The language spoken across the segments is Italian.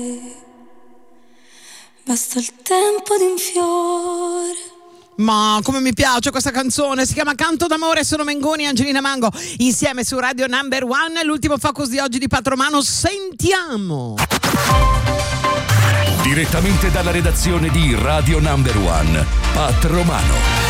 Basta il tempo di un fiore. Ma come mi piace questa canzone, si chiama Canto d'amore, sono Mengoni e Angelina Mango insieme su Radio Number One. L'ultimo focus di oggi di Patromano, sentiamo. Direttamente dalla redazione di Radio Number One, Patromano.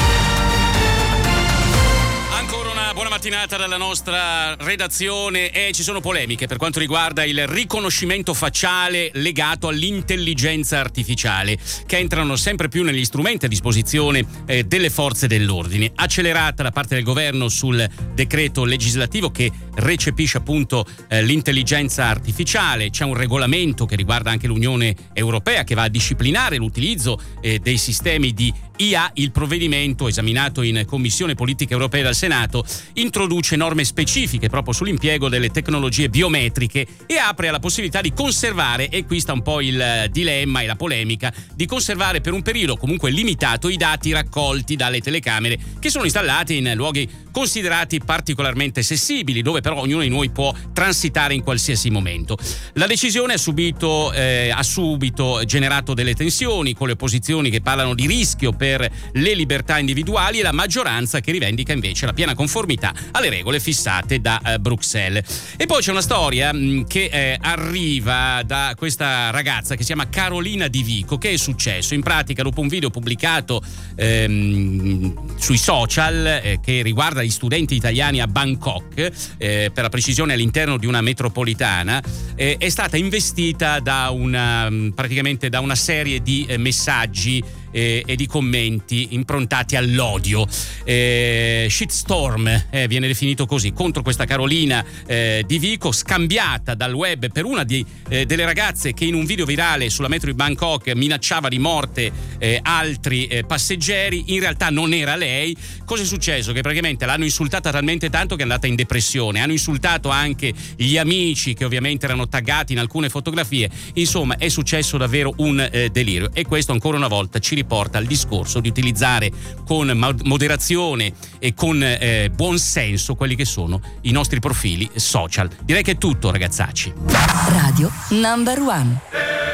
Buona mattinata dalla nostra redazione e ci sono polemiche per quanto riguarda il riconoscimento facciale legato all'intelligenza artificiale, che entrano sempre più negli strumenti a disposizione delle forze dell'ordine. Accelerata da parte del governo sul decreto legislativo che recepisce appunto l'intelligenza artificiale. C'è un regolamento che riguarda anche l'Unione Europea che va a disciplinare l'utilizzo dei sistemi di IA. Il provvedimento, esaminato in Commissione Politiche Europee dal Senato, introduce norme specifiche proprio sull'impiego delle tecnologie biometriche e apre alla possibilità di conservare, e qui sta un po' il dilemma e la polemica, di conservare per un periodo comunque limitato i dati raccolti dalle telecamere che sono installati in luoghi considerati particolarmente sensibili, dove però ognuno di noi può transitare in qualsiasi momento. La decisione ha subito generato delle tensioni, con le opposizioni che parlano di rischio per le libertà individuali e la maggioranza che rivendica invece la piena conformità alle regole fissate da Bruxelles. E poi c'è una storia che arriva da questa ragazza che si chiama Carolina Di Vico. Che è successo? In pratica, dopo un video pubblicato sui social che riguarda gli studenti italiani a Bangkok, per la precisione all'interno di una metropolitana, è stata investita da una serie di messaggi e di commenti improntati all'odio. Shitstorm viene definito così contro questa Carolina Di Vico, scambiata dal web per una delle ragazze che in un video virale sulla metro di Bangkok minacciava di morte altri passeggeri. In realtà non era lei. Cosa è successo? Che praticamente l'hanno insultata talmente tanto che è andata in depressione. Hanno insultato anche gli amici che ovviamente erano taggati in alcune fotografie. Insomma, è successo davvero un delirio, e questo ancora una volta ci riporta al discorso di utilizzare con moderazione e con buon senso quelli che sono i nostri profili social. Direi che è tutto, ragazzacci. Radio Number One.